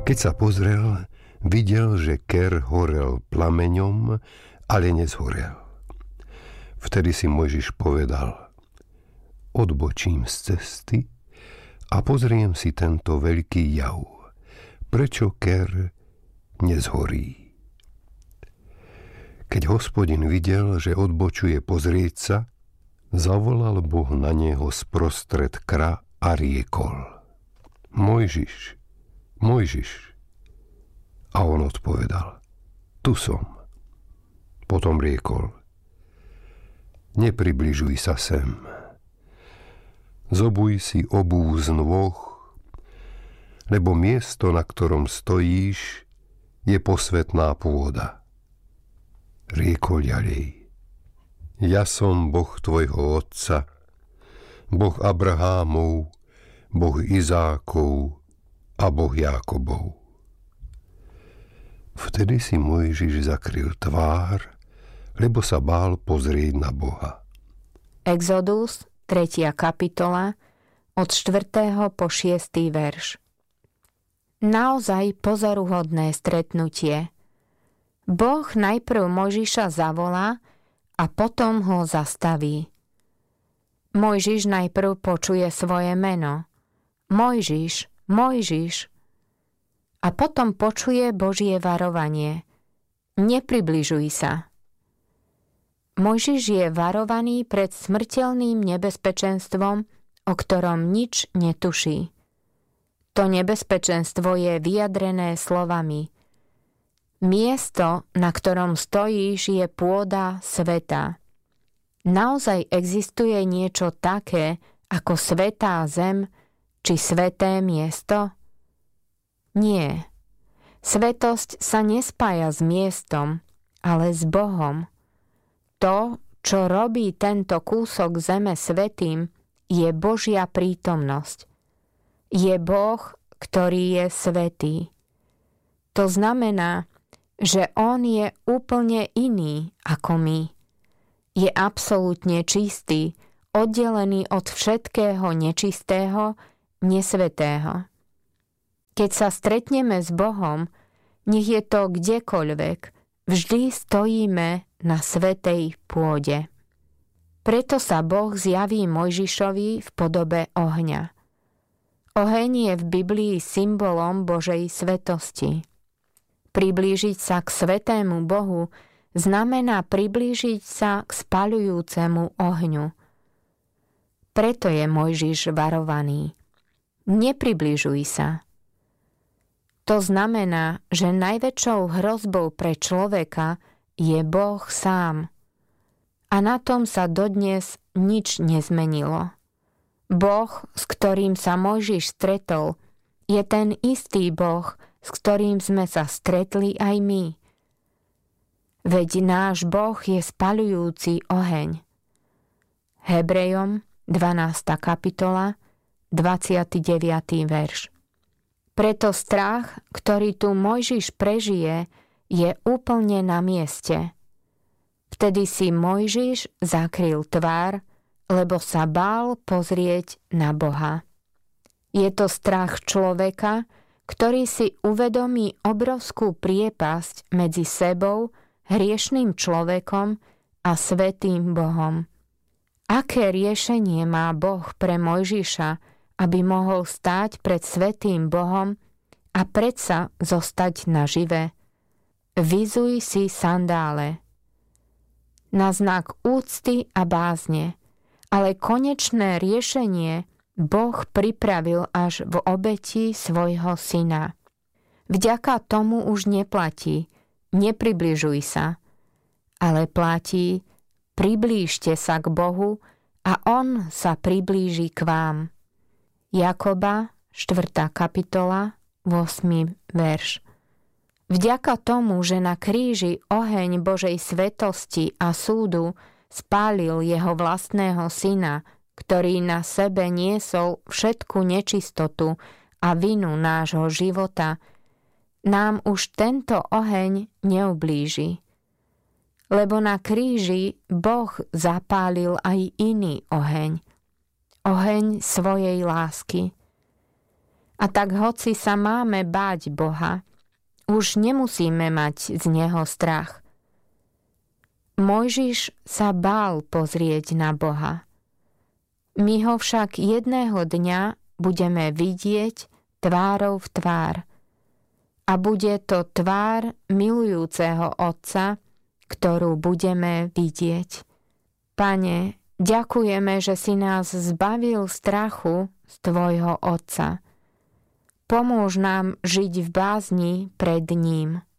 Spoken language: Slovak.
Keď sa pozrel, videl, že ker horel plameňom, ale nezhorel. Vtedy si Mojžiš povedal: odbočím z cesty a pozriem si tento veľký jav. Prečo ker nezhorí? Keď Hospodin videl, že odbočuje pozrieť sa, zavolal Boh na neho sprostred kra a riekol: Mojžiš, Mojžiš. A on odpovedal: tu som. Potom riekol: nepribližuj sa sem. Zobuj si obúv z nôh, lebo miesto, na ktorom stojíš, je posvätná pôda. Riekol ďalej: ja som Boh tvojho otca, Boh Abrahámov, Boh Izákov a Boh Jákobov. Vtedy si Mojžiš zakryl tvár, lebo sa bál pozrieť na Boha. Exodus, 3. kapitola, od 4. po 6. verš. Naozaj pozoruhodné stretnutie. Boh najprv Mojžiša zavolá a potom ho zastaví. Mojžiš najprv počuje svoje meno. Mojžiš, Mojžiš. A potom počuje Božie varovanie: nepribližuj sa. Mojžiš je varovaný pred smrteľným nebezpečenstvom, o ktorom nič netuší. To nebezpečenstvo je vyjadrené slovami: miesto, na ktorom stojíš, je pôda sveta. Naozaj existuje niečo také ako svätá zem či sväté miesto? Nie. Svetosť sa nespája s miestom, ale s Bohom. To, čo robí tento kúsok zeme svätým, je Božia prítomnosť. Je Boh, ktorý je svätý. To znamená, že on je úplne iný ako my. Je absolútne čistý, oddelený od všetkého nečistého, nesvätého. Keď sa stretneme s Bohom, nech je to kdekoľvek, vždy stojíme na svätej pôde. Preto sa Boh zjaví Mojžišovi v podobe ohňa. Oheň je v Biblii symbolom Božej svetosti. Priblížiť sa k svätému Bohu znamená priblížiť sa k spaľujúcemu ohňu. Preto je Mojžiš varovaný: nepribližuj sa. To znamená, že najväčšou hrozbou pre človeka je Boh sám. A na tom sa dodnes nič nezmenilo. Boh, s ktorým sa Mojžiš stretol, je ten istý Boh, s ktorým sme sa stretli aj my. Veď náš Boh je spaľujúci oheň. Hebrejom, 12. kapitola, 29. verš. Preto strach, ktorý tu Mojžiš prežije, je úplne na mieste. Vtedy si Mojžiš zakryl tvár, lebo sa bál pozrieť na Boha. Je to strach človeka, ktorý si uvedomí obrovskú priepasť medzi sebou, hriešným človekom a svätým Bohom. Aké riešenie má Boh pre Mojžiša, aby mohol stáť pred svätým Bohom a predsa zostať nažive? Vyzuj si sandále. Na znak úcty a bázne, ale konečné riešenie Boh pripravil až v obeti svojho syna. Vďaka tomu už neplatí: nepribližuj sa, ale platí: priblížte sa k Bohu a on sa priblíži k vám. Jakoba, 4. kapitola, 8. verš. Vďaka tomu, že na kríži oheň Božej svetosti a súdu spálil jeho vlastného syna, ktorý na sebe niesol všetku nečistotu a vinu nášho života, nám už tento oheň neublíži. Lebo na kríži Boh zapálil aj iný oheň. Oheň svojej lásky. A tak hoci sa máme báť Boha, už nemusíme mať z Neho strach. Mojžiš sa bál pozrieť na Boha. My ho však jedného dňa budeme vidieť tvárou v tvár. A bude to tvár milujúceho Otca, ktorú budeme vidieť. Pane, ďakujeme, že si nás zbavil strachu z Tvojho Otca. Pomôž nám žiť v bázni pred ním.